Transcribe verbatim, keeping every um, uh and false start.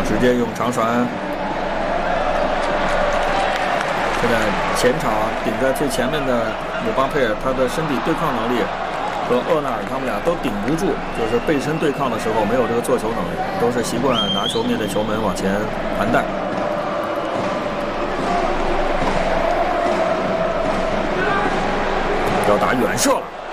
直接用长传。现在前场顶在最前面的姆巴佩尔，他的身体对抗能力和厄纳尔他们俩都顶不住，就是背身对抗的时候没有这个做球能力，都是习惯拿球面对球门往前盘带。要打远射了。